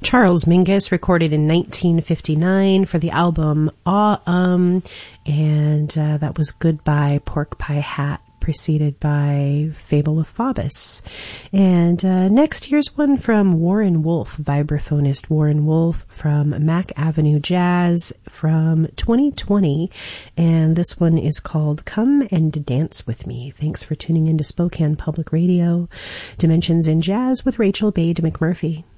Charles Mingus, recorded in 1959 for the album and that was Goodbye Pork Pie Hat, preceded by Fable of Phoebus. And next, here's one from Warren Wolf, vibraphonist Warren Wolf from Mack Avenue Jazz from 2020. And this one is called Come and Dance With Me. Thanks for tuning in to Spokane Public Radio, Dimensions in Jazz with Rachel Bade McMurphy.